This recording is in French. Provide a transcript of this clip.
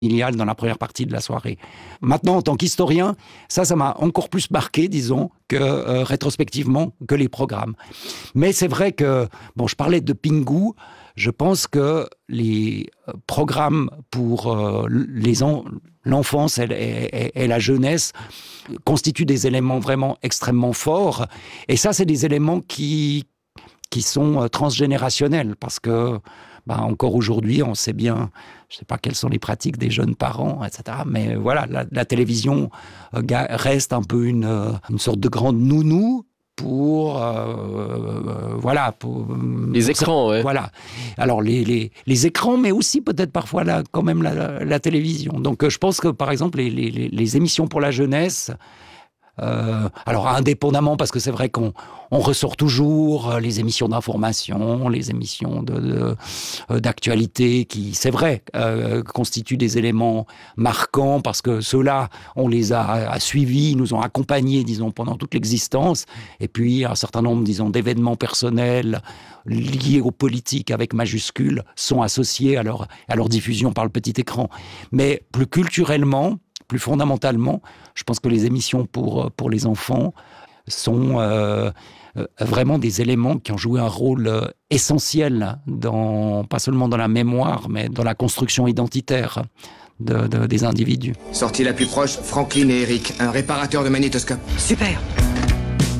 familiale dans la première partie de la soirée. Maintenant, en tant qu'historien, ça m'a encore plus marqué, disons, que rétrospectivement, que les programmes. Mais c'est vrai que, je parlais de Pingu, je pense que les programmes pour l'enfance et la jeunesse constituent des éléments vraiment extrêmement forts. Et ça, c'est des éléments qui sont transgénérationnels, parce que encore aujourd'hui, on sait bien, je ne sais pas quelles sont les pratiques des jeunes parents, etc. Mais voilà, la télévision reste un peu une sorte de grande nounou pour les écrans, ouais. Voilà. Alors les écrans, mais aussi peut-être parfois quand même la télévision. Donc je pense que par exemple les émissions pour la jeunesse. Alors indépendamment, parce que c'est vrai qu'on ressort toujours les émissions d'information, les émissions d'actualité qui, c'est vrai, constituent des éléments marquants, parce que ceux-là, on les a suivis, nous ont accompagnés, disons, pendant toute l'existence. Et puis un certain nombre, disons, d'événements personnels liés aux politiques avec majuscules sont associés à leur diffusion par le petit écran. Mais plus culturellement, plus fondamentalement, je pense que les émissions pour les enfants sont vraiment des éléments qui ont joué un rôle essentiel, pas seulement dans la mémoire, mais dans la construction identitaire des individus. Sortie la plus proche, Franklin et Eric, un réparateur de magnétoscope. Super.